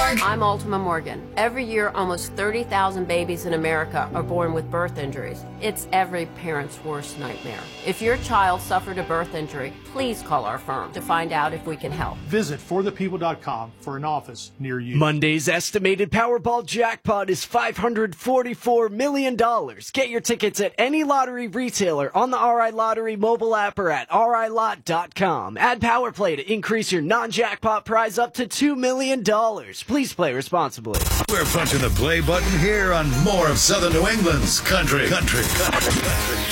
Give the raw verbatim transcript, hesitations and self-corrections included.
I'm Ultima Morgan. Every year, almost thirty thousand babies in America are born with birth injuries. It's every parent's worst nightmare. If your child suffered a birth injury, please call our firm to find out if we can help. Visit for the people dot com for an office near you. Monday's estimated Powerball jackpot is five hundred forty-four million dollars. Get your tickets at any lottery retailer on the R I Lottery mobile app or at R I lot dot com. Add Power Play to increase your non-jackpot prize up to two million dollars. Please play responsibly. We're punching the play button here on more of Southern New England's country. Country. Country. Country.